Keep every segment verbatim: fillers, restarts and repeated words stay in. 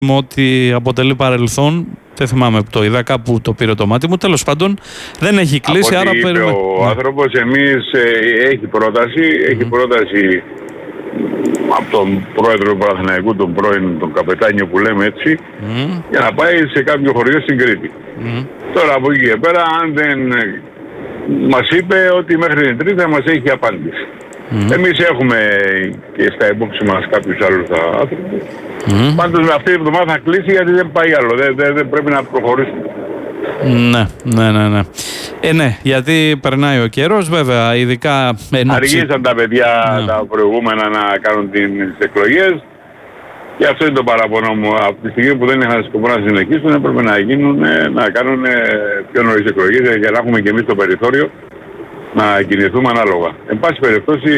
ότι αποτελεί παρελθόν. Δεν θυμάμαι που το είδα, κάπου το πήρε το μάτι μου. Τέλος πάντων, δεν έχει κλείσει, από άρα είπε περιμένουμε. ο άνθρωπος, εμείς ε, έχει πρόταση, έχει πρόταση από τον πρόεδρο του Παναθηναϊκού, τον πρώην, τον καπετάνιο που λέμε έτσι, Mm. για να πάει σε κάποιο χωριό στην Κρήτη. Mm. Τώρα από εκεί και πέρα, αν δεν μας είπε ότι μέχρι την Τρίτη θα μας έχει απάντηση. Mm. Εμείς έχουμε και στα υπόψη μας κάποιους άλλους άνθρωπους. Mm. Πάντως με αυτή την εβδομάδα θα κλείσει, γιατί δεν πάει άλλο, δεν, δεν, δεν πρέπει να προχωρήσουμε. Ναι, ναι, ναι, ναι. Ε, ναι, γιατί περνάει ο καιρός, βέβαια, ειδικά... Ενόψη... Αργήσαν τα παιδιά ναι. τα προηγούμενα να κάνουν τις εκλογές και αυτό είναι το παραπονό μου. Από τη στιγμή που δεν είχαν σκοπό να συνεχίσουν, έπρεπε να γίνουν, να κάνουν πιο νωρίς εκλογές για να έχουμε και εμείς το περιθώριο να κινηθούμε ανάλογα. Εν πάση περιπτώσει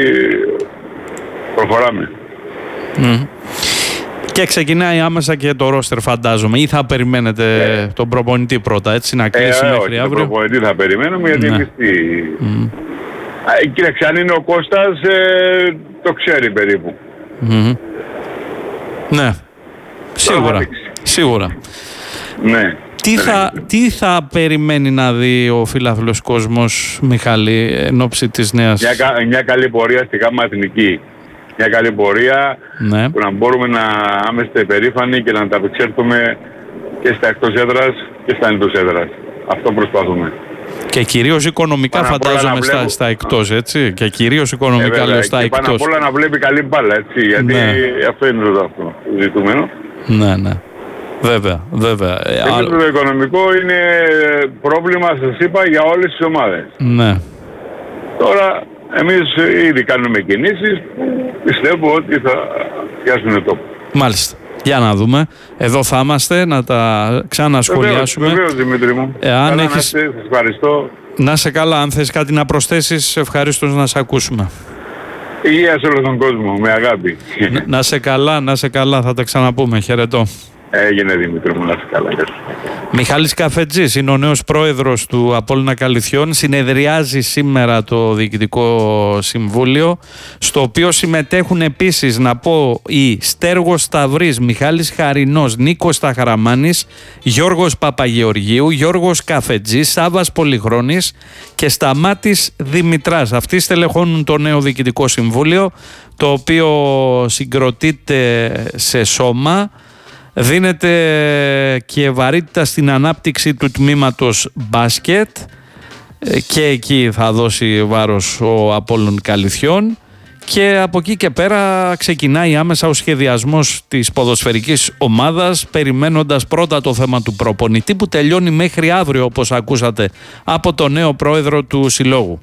προχωράμε. Mm. Και ξεκινάει άμεσα και το ρόστερ, φαντάζομαι, ή θα περιμένετε ε. τον προπονητή πρώτα, έτσι, να κλείσει ε, μέχρι όχι, αύριο. Τον προπονητή θα περιμένουμε, γιατί ναι. εμείς τι... Mm. Κοίταξε, αν είναι ο Κώστας, ε, το ξέρει περίπου. Mm. Ναι, σίγουρα, σίγουρα. Ναι. Τι θα, τι θα περιμένει να δει ο φιλάθλος κόσμος, Μιχάλη, εν ώψη της νέας... Μια, μια καλή πορεία στη ΓΑΜΑ Εθνική. Μια καλή πορεία ναι. που να μπορούμε να είμαστε περήφανοι και να ανταπεξέλθουμε και στα εκτός έδρας και στα εντός έδρας. Αυτό προσπαθούμε. Και κυρίως οικονομικά πάνω φαντάζομαι στα, βλέπω... στα εκτός, έτσι. Και κυρίως οικονομικά ε, λέω στα και εκτός. Πάνω απ' όλα να βλέπει καλή μπάλα, έτσι. Γιατί ναι. αυτό είναι το αυτό ζητούμενο. Ναι, ναι. Βέβαια, βέβαια. Επίσης το οικονομικό είναι πρόβλημα, σας είπα, για όλες τις ομάδες. Ναι. Τώρα εμείς ήδη κάνουμε κινήσεις που πιστεύω ότι θα πιάσουν τόπο. Μάλιστα. Για να δούμε. Εδώ θα είμαστε να τα ξανασχολιάσουμε. Βεβαίως, Δημήτρη μου. Εάν καλά έχεις... να είστε, σας ευχαριστώ. Να σε καλά. Αν θες κάτι να προσθέσεις, ευχαρίστως να σε ακούσουμε. Υγεία σε όλο τον κόσμο. Με αγάπη. Να, να σε καλά, να σε καλά. Θα τα ξαναπούμε. Χαιρετώ. Έγινε, Δημήτρη μου, να είσαι καλά. Μιχάλης Καφετζής είναι ο νέος πρόεδρος του Απόλλωνα Καλυθιών. Συνεδριάζει σήμερα το Διοικητικό Συμβούλιο, στο οποίο συμμετέχουν επίσης, να πω, οι Στέργος Σταυρής, Μιχάλης Χαρινός, Νίκος Σταχαραμάνης, Γιώργος Παπαγεωργίου, Γιώργος Καφετζής, Σάββας Πολυχρόνης και Σταμάτης Δημητράς. Αυτοί στελεχώνουν το νέο Διοικητικό Συμβούλιο, το οποίο συγκροτείται σε σώμα. Δίνεται και βαρύτητα στην ανάπτυξη του τμήματος μπάσκετ και εκεί θα δώσει βάρος ο Απόλλων Καλυθιών, και από εκεί και πέρα ξεκινάει άμεσα ο σχεδιασμός της ποδοσφαιρικής ομάδας, περιμένοντας πρώτα το θέμα του προπονητή, που τελειώνει μέχρι αύριο, όπως ακούσατε από τον νέο πρόεδρο του Συλλόγου.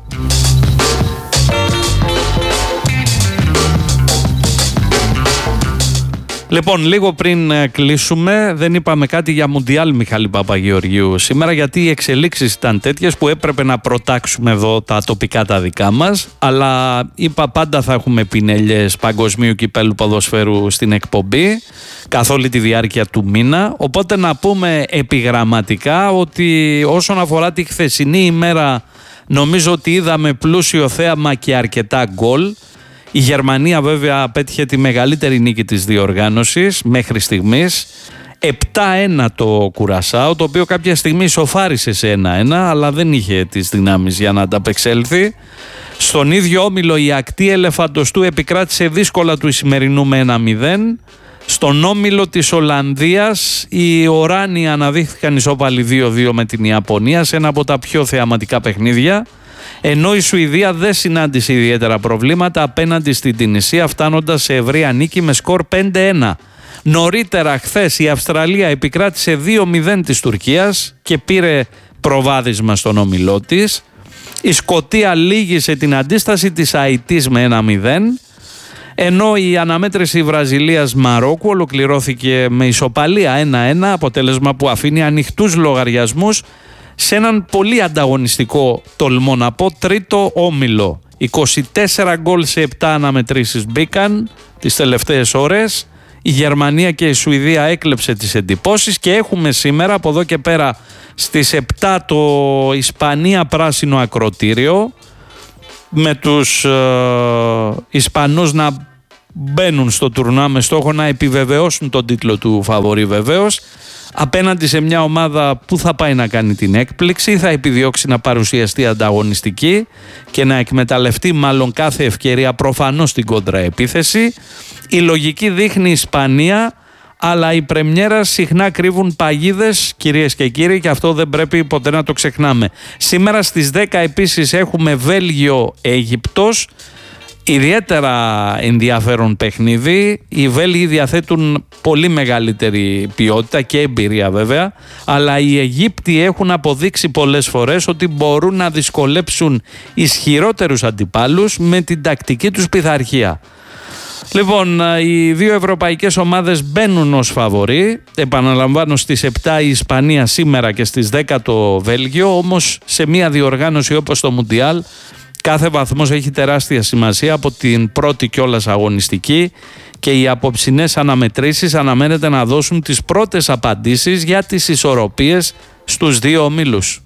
Λοιπόν, λίγο πριν κλείσουμε, δεν είπαμε κάτι για Μουντιάλ, Μιχάλη Παπαγεωργίου σήμερα, γιατί οι εξελίξεις ήταν τέτοιες που έπρεπε να προτάξουμε εδώ τα τοπικά τα δικά μας, αλλά είπα πάντα θα έχουμε πινελιές Παγκοσμίου Κυπέλλου Ποδοσφαίρου στην εκπομπή καθ' όλη τη διάρκεια του μήνα, οπότε να πούμε επιγραμματικά ότι όσον αφορά τη χθεσινή ημέρα, νομίζω ότι είδαμε πλούσιο θέαμα και αρκετά γκολ. Η Γερμανία βέβαια πέτυχε τη μεγαλύτερη νίκη της διοργάνωσης μέχρι στιγμής. επτά ένα το Κουρασάο, το οποίο κάποια στιγμή ισοφάρισε σε ένα ένα, αλλά δεν είχε τις δυνάμεις για να ανταπεξέλθει. Στον ίδιο όμιλο η Ακτή Ελεφαντοστού επικράτησε δύσκολα του Ισημερινού με ένα μηδέν. Στον όμιλο της Ολλανδίας οι Οράνοι αναδείχθηκαν ισόπαλοι δύο δύο με την Ιαπωνία σε ένα από τα πιο θεαματικά παιχνίδια, ενώ η Σουηδία δεν συνάντησε ιδιαίτερα προβλήματα απέναντι στην Τινησία, φτάνοντας σε ευρεία νίκη με σκορ πέντε ένα. Νωρίτερα χθες η Αυστραλία επικράτησε δύο μηδέν της Τουρκίας και πήρε προβάδισμα στον όμιλό της. Η Σκωτία λύγησε την αντίσταση της Αιτής με ένα μηδέν, ενώ η αναμέτρηση Βραζιλίας-Μαρόκου ολοκληρώθηκε με ισοπαλία ένα ένα, αποτέλεσμα που αφήνει ανοιχτούς λογαριασμούς σε έναν πολύ ανταγωνιστικό, τολμώ να πω, τρίτο όμιλο. είκοσι τέσσερα γκολ σε επτά αναμετρήσεις μπήκαν τις τελευταίες ώρες. Η Γερμανία και η Σουηδία έκλεψε τις εντυπώσεις και έχουμε σήμερα από εδώ και πέρα στις επτά το Ισπανία πράσινο ακροτήριο, με τους ε, Ισπανούς να μπαίνουν στο τουρνουά με στόχο να επιβεβαιώσουν τον τίτλο του φαβορί βεβαίως, απέναντι σε μια ομάδα που θα πάει να κάνει την έκπληξη, θα επιδιώξει να παρουσιαστεί ανταγωνιστική και να εκμεταλλευτεί μάλλον κάθε ευκαιρία προφανώς στην κόντρα επίθεση. Η λογική δείχνει Ισπανία, αλλά οι πρεμιέρας συχνά κρύβουν παγίδες, κυρίες και κύριοι, και αυτό δεν πρέπει ποτέ να το ξεχνάμε. Σήμερα στις δέκα επίσης έχουμε Βέλγιο-Αίγυπτος. Ιδιαίτερα ενδιαφέρον παιχνίδι. Οι Βέλγοι διαθέτουν πολύ μεγαλύτερη ποιότητα και εμπειρία βέβαια, αλλά οι Αιγύπτιοι έχουν αποδείξει πολλές φορές ότι μπορούν να δυσκολέψουν ισχυρότερους αντιπάλους με την τακτική τους πειθαρχία. Λοιπόν, οι δύο ευρωπαϊκές ομάδες μπαίνουν ως φαβορί. Επαναλαμβάνω, στις επτά η Ισπανία σήμερα και στις δέκα το Βέλγιο. Όμως σε μια διοργάνωση όπως το Μουντιάλ, κάθε βαθμός έχει τεράστια σημασία από την πρώτη κιόλας αγωνιστική και οι απόψινές αναμετρήσεις αναμένεται να δώσουν τις πρώτες απαντήσεις για τις ισορροπίες στους δύο ομίλους.